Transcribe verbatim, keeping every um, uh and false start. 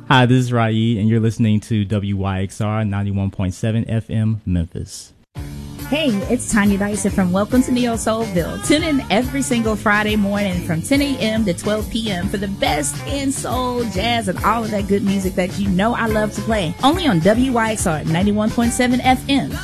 Hi, this is Raid, and you're listening to W Y X R ninety-one point seven F M Memphis. Hey, it's Tanya Dyson from Welcome to Neo Soulville. Tune in every single Friday morning from ten a.m. to twelve p.m. for the best in soul, jazz, and all of that good music that you know I love to play. Only on W Y X R ninety-one point seven F M.